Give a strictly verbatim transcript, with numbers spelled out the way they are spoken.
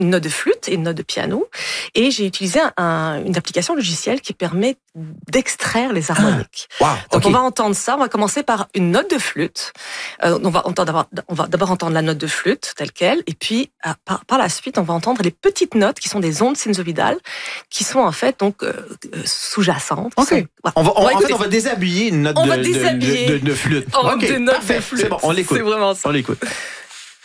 une note de flûte et une note de piano. Et j'ai utilisé un, une application logicielle qui permet d'extraire les harmoniques. Ah, wow, Donc okay. on va entendre ça. On va commencer par une note de flûte. Euh, on va entendre, on va d'abord entendre la note de flûte telle quelle, et puis euh, par, par la suite, on va entendre les petites notes qui sont des ondes sinusoïdales, qui sont en fait donc euh, sous-jacentes. Ok. Sont, voilà. On va, on, on va en fait, on va déshabiller une note on de, va de, déshabiller de, de, de flûte. Oh, Ok, de notes parfait. de flûte. C'est bon, on l'écoute. C'est vraiment ça. On l'écoute.